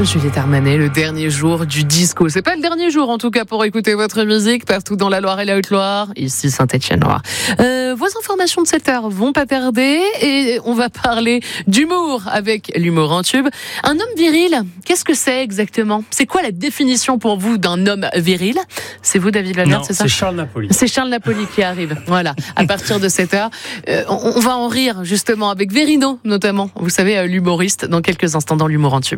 Juliette Armanet, le dernier jour du disco. C'est pas le dernier jour, en tout cas, pour écouter votre musique partout dans la Loire et la Haute-Loire, ici Saint-Étienne-Loire. Vos informations de cette heure vont pas tarder et on va parler d'humour avec l'humour en tube. Un homme viril, qu'est-ce que c'est exactement ? C'est quoi la définition pour vous d'un homme viril ? C'est vous, David Valverde, c'est ça ? C'est Charles Napoli. C'est Charles Napoli qui arrive. Voilà, à partir de cette heure. On va en rire, justement, avec Verino, notamment. Vous savez, l'humoriste, dans quelques instants dans l'humour en tube.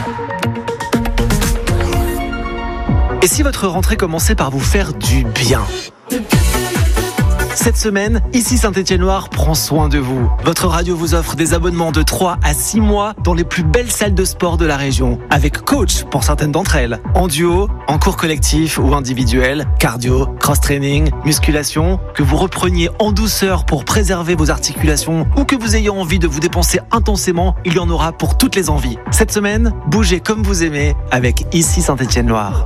Et si votre rentrée commençait par vous faire du bien ? Cette semaine, ici Saint-Étienne-Loire prend soin de vous. Votre radio vous offre des abonnements de 3 à 6 mois dans les plus belles salles de sport de la région. Avec coach pour certaines d'entre elles. En duo, en cours collectif ou individuel, cardio, cross-training, musculation. Que vous repreniez en douceur pour préserver vos articulations ou que vous ayez envie de vous dépenser intensément, il y en aura pour toutes les envies. Cette semaine, bougez comme vous aimez avec ici Saint-Étienne-Loire.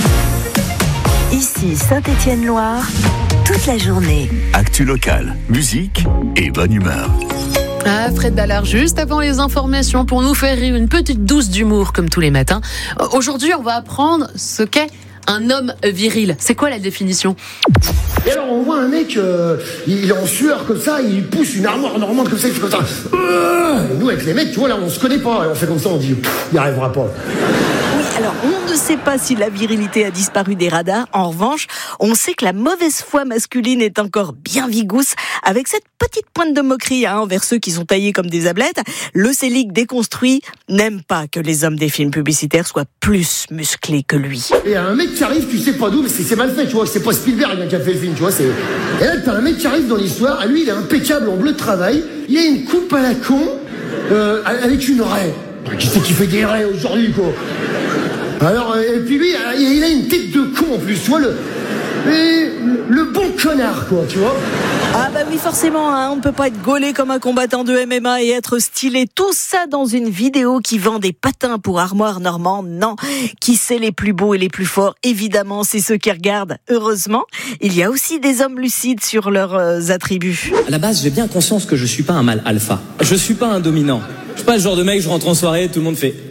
Ici Saint-Étienne-Loire, toute la journée. Actu locale, musique et bonne humeur. Ah, Fred Ballard, juste avant les informations pour nous faire rire, une petite douce d'humour comme tous les matins. Aujourd'hui, on va apprendre ce qu'est un homme viril. C'est quoi la définition ? Et alors on voit un mec, il est en sueur comme ça, il pousse une armoire normande comme ça, il fait comme ça. Et nous avec les mecs, tu vois là, on se connaît pas, et on fait comme ça, on dit, il n'y arrivera pas. Oui, alors on ne sait pas si la virilité a disparu des radars. En revanche, on sait que la mauvaise foi masculine est encore bien vigousse, avec cette petite pointe de moquerie envers ceux qui sont taillés comme des ablettes. Le Célic déconstruit n'aime pas que les hommes des films publicitaires soient plus musclés que lui. Et un mec qui arrive, tu sais pas d'où, mais c'est mal fait, tu vois, c'est pas Spielberg qui a fait le film, tu vois, c'est... Et là, t'as un mec qui arrive dans l'histoire, lui, il est impeccable en bleu de travail, il a une coupe à la con, avec une raie. Qui c'est qui fait des raies aujourd'hui, quoi ? Alors, et puis lui, il a une tête de con en plus, tu vois, le bon connard, quoi, tu vois. Ah bah oui, forcément, on ne peut pas être gaulé comme un combattant de MMA et être stylé. Tout ça dans une vidéo qui vend des patins pour armoire normande. Non, qui c'est les plus beaux et les plus forts ? Évidemment, c'est ceux qui regardent. Heureusement, il y a aussi des hommes lucides sur leurs attributs. À la base, j'ai bien conscience que je suis pas un mâle alpha. Je suis pas un dominant. Je suis pas le genre de mec, je rentre en soirée, tout le monde fait «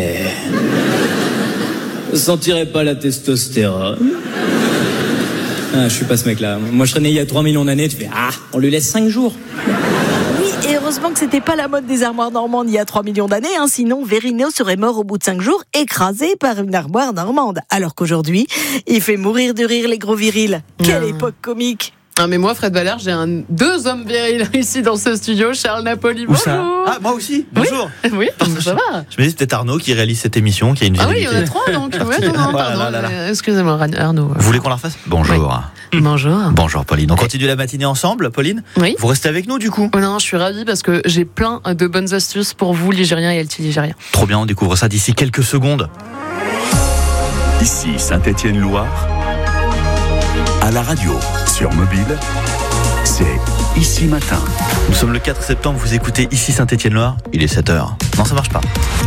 Je sentirais pas la testostérone ?» Ah, je suis pas ce mec-là. Moi, je serais né il y a 3 millions d'années, tu fais « Ah, on lui laisse 5 jours !» Oui, et heureusement que c'était pas la mode des armoires normandes il y a 3 millions d'années, sinon Verino serait mort au bout de 5 jours, écrasé par une armoire normande. Alors qu'aujourd'hui, il fait mourir de rire les gros virils. Quelle époque comique! Ah, mais moi, Fred Ballard, j'ai deux hommes virils ici dans ce studio. Charles Napoli, bonjour. Ah, moi aussi, bonjour. Oui, ça va. Je me dis peut-être Arnaud qui réalise cette émission, qui a une visibilité. Ah oui, il y en a 3 donc. Ouais, non, pardon. Excusez-moi, Arnaud. Vous voulez qu'on la refasse ? Bonjour. Oui. Bonjour. Bonjour Pauline. On continue la matinée ensemble, Pauline ? Oui. Vous restez avec nous du coup ? Non, je suis ravie parce que j'ai plein de bonnes astuces pour vous, Ligériens et anti-Ligériens. Trop bien, on découvre ça d'ici quelques secondes. Ici Saint-Étienne-Loire, à la radio, sur mobile, c'est Ici Matin. Nous sommes le 4 septembre, vous écoutez Ici Saint-Étienne-Loire, il est 7h. Non, ça marche pas.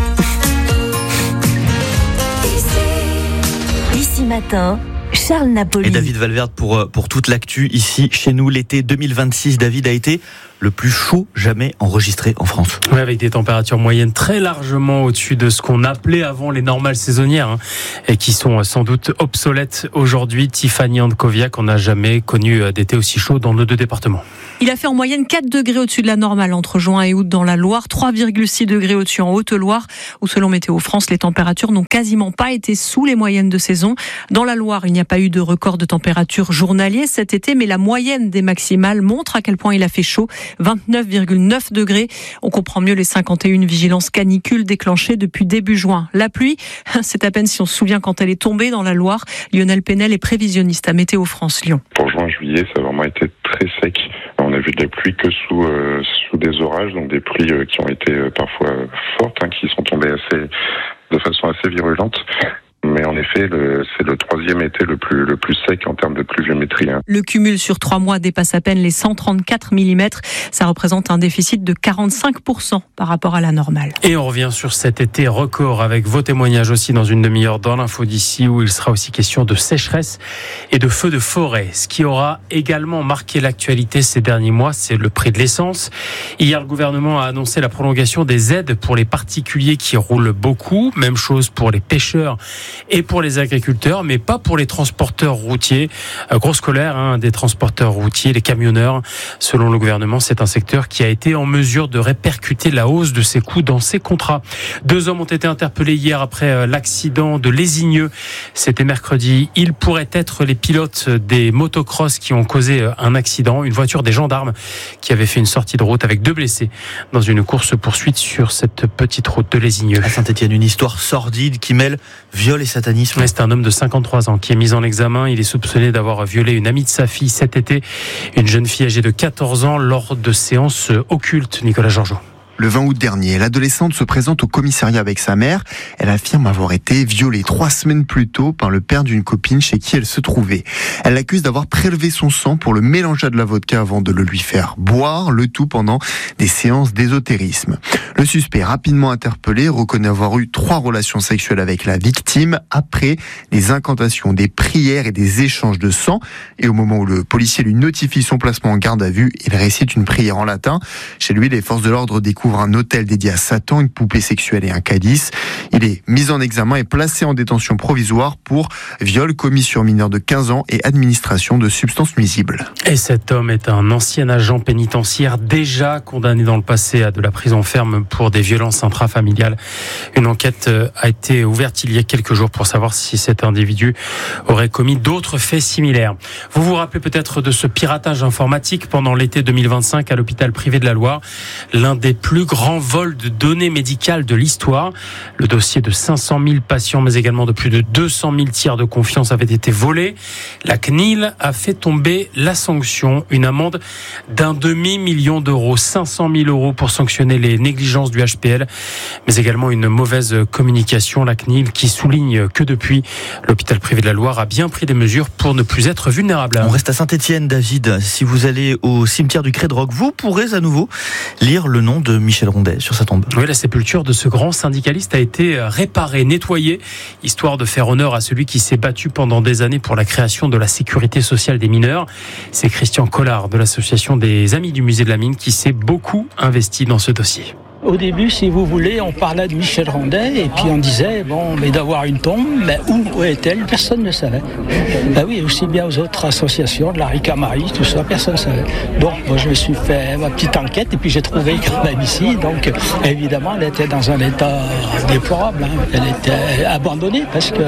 Ici Matin, Charles Napoli. Et David Valverde pour toute l'actu ici chez nous. L'été 2026, David, a été le plus chaud jamais enregistré en France. Oui, avec des températures moyennes très largement au-dessus de ce qu'on appelait avant les normales saisonnières, et qui sont sans doute obsolètes aujourd'hui. Tiffany Andkowiak, on n'a jamais connu d'été aussi chaud dans nos 2 départements. Il a fait en moyenne 4 degrés au-dessus de la normale entre juin et août dans la Loire, 3,6 degrés au-dessus en Haute-Loire, où selon Météo France, les températures n'ont quasiment pas été sous les moyennes de saison. Dans la Loire, il n'y a pas eu de record de température journalier cet été, mais la moyenne des maximales montre à quel point il a fait chaud, 29,9 degrés. On comprend mieux les 51 vigilances canicules déclenchées depuis début juin. La pluie, c'est à peine si on se souvient quand elle est tombée dans la Loire. Lionel Penel est prévisionniste à Météo France Lyon. Pour juin-juillet, ça a vraiment été très sec. On a vu de la pluie que sous des orages, donc des pluies qui ont été parfois fortes, qui sont tombées de façon assez virulente. Mais on en effet, c'est le troisième été le plus sec en termes de pluviométrie. Le cumul sur 3 mois dépasse à peine les 134 mm. Ça représente un déficit de 45% par rapport à la normale. Et on revient sur cet été record avec vos témoignages aussi dans une demi-heure dans l'info d'ici, où il sera aussi question de sécheresse et de feux de forêt. Ce qui aura également marqué l'actualité ces derniers mois, c'est le prix de l'essence. Hier, le gouvernement a annoncé la prolongation des aides pour les particuliers qui roulent beaucoup. Même chose pour les pêcheurs et pour les agriculteurs, mais pas pour les transporteurs routiers. Grosse colère des transporteurs routiers, les camionneurs. Selon le gouvernement, c'est un secteur qui a été en mesure de répercuter la hausse de ses coûts dans ses contrats. 2 hommes ont été interpellés hier après l'accident de Lézigneux. C'était mercredi. Ils pourraient être les pilotes des motocross qui ont causé un accident. Une voiture des gendarmes qui avait fait une sortie de route avec 2 blessés dans une course-poursuite sur cette petite route de Lézigneux. À Saint-Étienne, une histoire sordide qui mêle viol et satanisme. C'est un homme de 53 ans qui est mis en examen. Il est soupçonné d'avoir violé une amie de sa fille cet été, une jeune fille âgée de 14 ans, lors de séances occultes. Nicolas Georgeot. Le 20 août dernier, l'adolescente se présente au commissariat avec sa mère. Elle affirme avoir été violée 3 semaines plus tôt par le père d'une copine chez qui elle se trouvait. Elle l'accuse d'avoir prélevé son sang pour le mélanger à de la vodka avant de le lui faire boire, le tout pendant des séances d'ésotérisme. Le suspect, rapidement interpellé, reconnaît avoir eu 3 relations sexuelles avec la victime après les incantations, des prières et des échanges de sang. Et au moment où le policier lui notifie son placement en garde à vue, il récite une prière en latin. Chez lui, les forces de l'ordre découvrent un hôtel dédié à Satan, une poupée sexuelle et un calice. Il est mis en examen et placé en détention provisoire pour viol commis sur mineur de 15 ans et administration de substances nuisibles. Et cet homme est un ancien agent pénitentiaire déjà condamné dans le passé à de la prison ferme pour des violences intrafamiliales. Une enquête a été ouverte il y a quelques jours pour savoir si cet individu aurait commis d'autres faits similaires. Vous vous rappelez peut-être de ce piratage informatique pendant l'été 2025 à l'hôpital privé de la Loire, l'un des plus grands vols de données médicales de l'histoire. Le dossier de 500 000 patients, mais également de plus de 200 000 tiers de confiance avait été volé. La CNIL a fait tomber la sanction, une amende d'1 demi-million d'euros, 500 000 euros pour sanctionner les négligences du HPL, mais également une mauvaise communication. La CNIL qui souligne que depuis, l'hôpital privé de la Loire a bien pris des mesures pour ne plus être vulnérable. On reste à Saint-Étienne, David. Si vous allez au cimetière du Crédroc, vous pourrez à nouveau lire le nom de Michel Rondet sur sa tombe. Oui, la sépulture de ce grand syndicaliste a été réparée, nettoyée, histoire de faire honneur à celui qui s'est battu pendant des années pour la création de la sécurité sociale des mineurs. C'est Christian Collard de l'association des Amis du Musée de la Mine qui s'est beaucoup investi dans ce dossier. Au début, si vous voulez, on parlait de Michel Rondet et puis on disait, mais d'avoir une tombe, mais où est-elle? Personne ne savait. Ben oui, aussi bien aux autres associations, de la Ricamarie, tout ça, personne ne savait. Donc, moi, je me suis fait ma petite enquête et puis j'ai trouvé quand même ici. Donc, évidemment, elle était dans un état déplorable. Elle était abandonnée parce que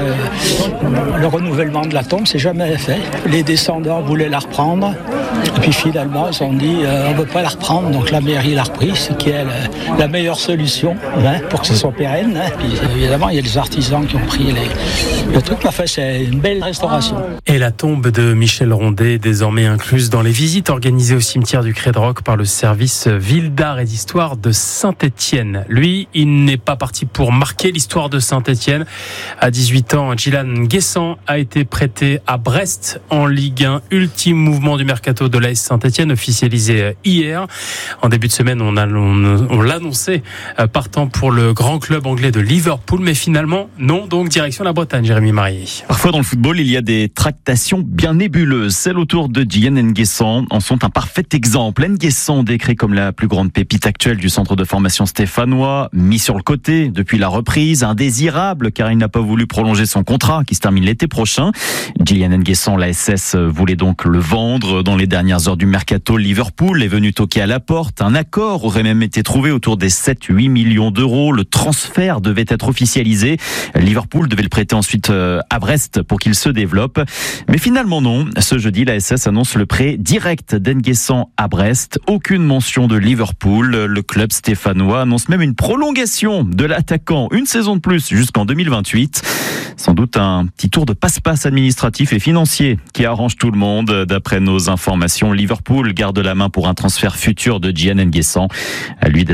le renouvellement de la tombe, c'est jamais fait. Les descendants voulaient la reprendre et puis finalement, ils ont dit, on ne veut pas la reprendre. Donc, la mairie l'a reprise, ce qui est la meilleure solution pour que ce soit pérenne. Puis, évidemment, il y a les artisans qui ont pris le truc. Enfin, c'est une belle restauration. Et la tombe de Michel Rondet est désormais incluse dans les visites organisées au cimetière du Crédroc par le service Ville d'Art et d'Histoire de Saint-Étienne. Lui, il n'est pas parti pour marquer l'histoire de Saint-Étienne. À 18 ans, Djilan Guessant a été prêté à Brest en Ligue 1. Ultime mouvement du mercato de l'AS Saint-Étienne officialisé hier. En début de semaine, on l'annonçait partant pour le grand club anglais de Liverpool, mais finalement non, donc direction la Bretagne. Jérémy Marié. Parfois dans le football il y a des tractations bien nébuleuses. Celles autour de Djilan Nguessan en sont un parfait exemple. Nguessan, décrit comme la plus grande pépite actuelle du centre de formation stéphanois, mis sur le côté depuis la reprise, indésirable car il n'a pas voulu prolonger son contrat qui se termine l'été prochain. Djilan Nguessan, la SS voulait donc le vendre. Dans les dernières heures du mercato, Liverpool est venu toquer à la porte. Un accord aurait même été trouvé autour des 7-8 millions d'euros. Le transfert devait être officialisé. Liverpool devait le prêter ensuite à Brest pour qu'il se développe. Mais finalement non. Ce jeudi, la SS annonce le prêt direct d'Nguessan à Brest. Aucune mention de Liverpool. Le club stéphanois annonce même une prolongation de l'attaquant. Une saison de plus jusqu'en 2028. Sans doute un petit tour de passe-passe administratif et financier qui arrange tout le monde. D'après nos informations, Liverpool garde la main pour un transfert futur de Djilan Nguessan. À lui désormais de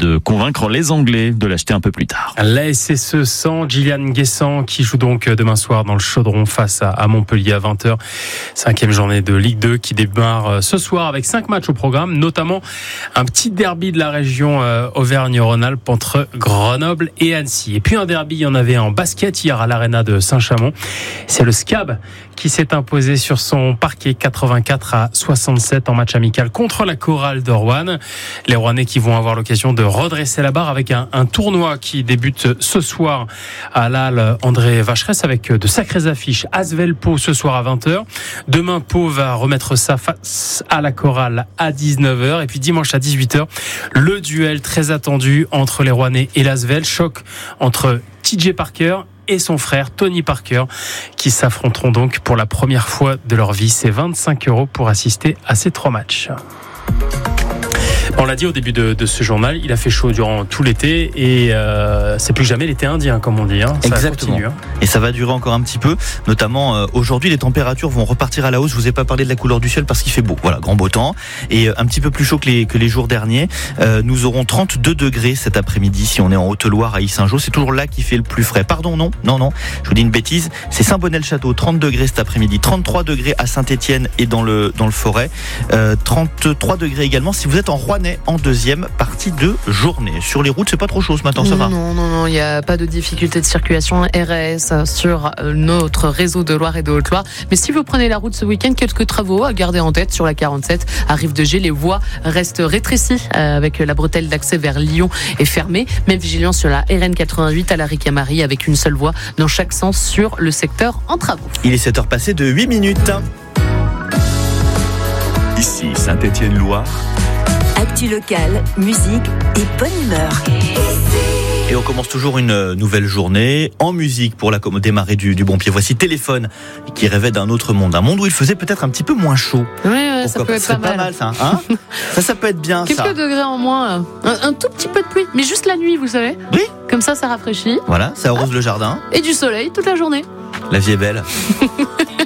de convaincre les Anglais de l'acheter un peu plus tard. La SSE 100, Gillian Guessant qui joue donc demain soir dans le Chaudron face à Montpellier à 20h. 5e journée de Ligue 2 qui démarre ce soir avec 5 matchs au programme, notamment un petit derby de la région Auvergne-Rhône-Alpes entre Grenoble et Annecy. Et puis un derby, il y en avait en basket hier à l'Arena de Saint-Chamond. C'est le SCAB qui s'est imposé sur son parquet 84-67 en match amical contre la Chorale de Roanne. Les Rouennais qui vont avoir l'occasion de redresser la barre avec un tournoi qui débute ce soir à l'Halle André Vacheresse avec de sacrées affiches. Asvel-Pau ce soir à 20h. Demain, Pau va remettre ça face à la Chorale à 19h. Et puis dimanche à 18h, le duel très attendu entre les Rouennais et l'Asvel. Choc entre TJ Parker et son frère Tony Parker qui s'affronteront donc pour la première fois de leur vie. C'est 25 € pour assister à ces 3 matchs. On l'a dit au début de ce journal, il a fait chaud durant tout l'été et c'est plus jamais l'été indien comme on dit. Ça exactement. Continue, Et ça va durer encore un petit peu. Notamment aujourd'hui, les températures vont repartir à la hausse. Je vous ai pas parlé de la couleur du ciel parce qu'il fait beau. Voilà, grand beau temps et un petit peu plus chaud que les jours derniers. Nous aurons 32 degrés cet après-midi si on est en Haute-Loire à Yssingeaux. C'est toujours là qui fait le plus frais. Pardon, non. Je vous dis une bêtise. C'est Saint-Bonnet-le-Château, 30 degrés cet après-midi, 33 degrés à Saint-Étienne et dans le Forêt, 33 degrés également si vous êtes en Rouennais en deuxième partie de journée. Sur les routes, c'est pas trop chaud ce matin, ça va? Non, il n'y a pas de difficulté de circulation RS sur notre réseau de Loire et de Haute-Loire. Mais si vous prenez la route ce week-end, quelques travaux à garder en tête sur la 47 à Rive-de-Gier. Les voies restent rétrécies avec la bretelle d'accès vers Lyon est fermée. Même vigilance sur la RN 88 à la Ricamarie avec une seule voie dans chaque sens sur le secteur en travaux. Il est 7h passé de 8 minutes. Ici Saint-Étienne-Loire. Actu locale, musique et bonne humeur. Et on commence toujours une nouvelle journée en musique pour la démarrer du bon pied. Voici Téléphone qui rêvait d'un autre monde. Un monde où il faisait peut-être un petit peu moins chaud. Oui, ça peut être pas mal ça. Hein ça peut être bien. Quelques degrés en moins. Un tout petit peu de pluie, mais juste la nuit, vous savez. Oui. Comme ça rafraîchit. Voilà, ça arrose le jardin. Et du soleil toute la journée. La vie est belle.